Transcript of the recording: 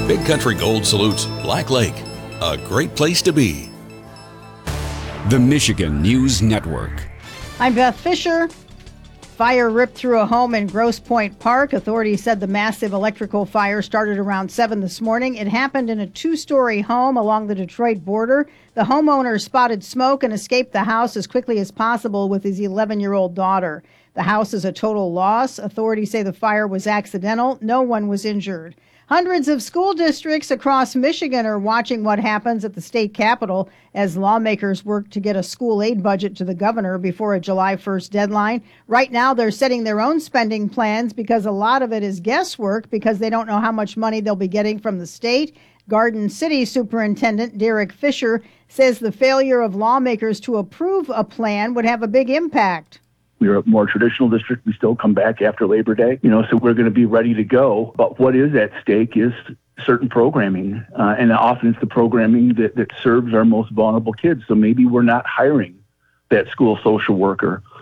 Big Country Gold salutes Black Lake, a great place to be. The Michigan News Network. I'm Beth Fisher. Fire ripped through a home in Grosse Pointe Park. Authorities said the massive electrical fire started around 7 this morning. It happened in a two-story home along the Detroit border. The homeowner spotted smoke and escaped the house as quickly as possible with his 11-year-old daughter. The house is a total loss. Authorities say the fire was accidental. No one was injured. Hundreds of school districts across Michigan are watching what happens at the state capitol as lawmakers work to get a school aid budget to the governor before a July 1st deadline. Right now, they're setting their own spending plans because a lot of it is guesswork because they don't know how much money they'll be getting from the state. Garden City Superintendent Derek Fisher says the failure of lawmakers to approve a plan would have a big impact. We're a more traditional district. We still come back after Labor Day, so we're going to be ready to go. But what is at stake is certain programming, and often it's the programming that serves our most vulnerable kids. So maybe we're not hiring that school social worker